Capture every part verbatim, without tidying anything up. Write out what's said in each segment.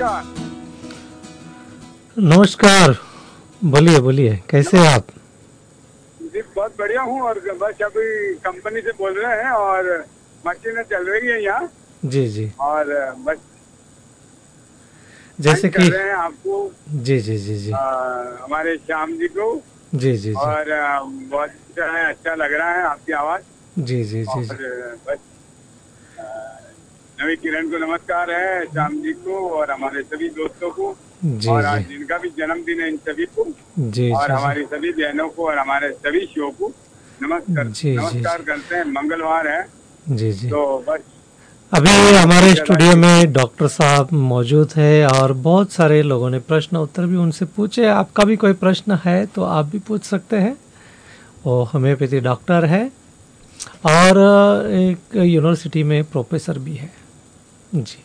नमस्कार। नमस्कार। बोलिए बोलिए, कैसे हैं आप? जी बहुत बढ़िया हूँ और बस अभी कंपनी से बोल रहे हैं और मशीनें चल रही है यहाँ जी जी। और बस जैसे थैंक कर कि रहे हैं आपको, जी जी जी जी आ, हमारे श्याम जी को। जी जी जी और आ, बहुत अच्छा है, अच्छा लग रहा है आपकी आवाज़। जी जी जी और जी बस आ, नवी किरण को नमस्कार है, श्याम जी को और हमारे सभी दोस्तों को, जी और जी आज जिनका भी जन्मदिन है इन सभी को, जी और जी हमारी सभी बहनों को और हमारे सभी शो को नमस्कार जी जी नमस्कार करते हैं। मंगलवार है जी जी। तो बस अभी मोदी हमारे दादा स्टूडियो की। में डॉक्टर साहब मौजूद है और बहुत सारे लोगों ने प्रश्न उत्तर भी उनसे पूछे। आपका भी कोई प्रश्न है तो आप भी पूछ सकते हैं। वो होम्योपैथी डॉक्टर है और एक यूनिवर्सिटी में प्रोफेसर भी है। जी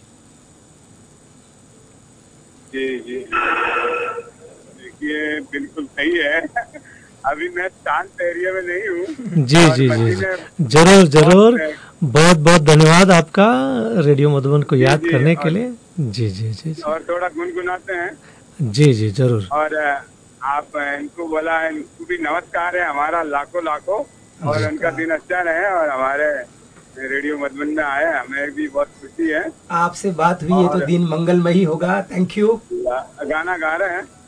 जी जी देखिए बिल्कुल सही है। अभी मैं शांत एरिया में नहीं जी हूँ और जी जी जी मशीनें जरूर जरूर। बहुत। बहुत बहुत धन्यवाद आपका रेडियो मधुबन को जी याद जी करने के और लिए। जी जी जी जी और थोड़ा गुनगुनाते हैं जी जी जरूर। और अ, आप अ, इनको बोला है, इनको भी नमस्कार है हमारा लाखों लाखों, और जी उनका दिन अच्छा रहे और हमारे रेडियो मधुबन में आए, हमें भी बहुत खुशी है। आपसे बात हुई है तो और दिन मंगलमयी होगा। Thank you. गाना गा रहे हैं